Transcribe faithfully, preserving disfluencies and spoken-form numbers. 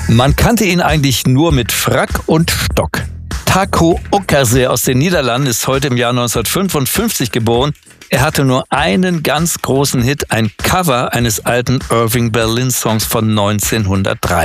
Man kannte ihn eigentlich nur mit Frack und Stock. Taco Ockerse aus den Niederlanden ist heute im Jahr neunzehnhundertfünfundfünfzig geboren. Er hatte nur einen ganz großen Hit, ein Cover eines alten Irving Berlin-Songs von neunzehnhundertdrei.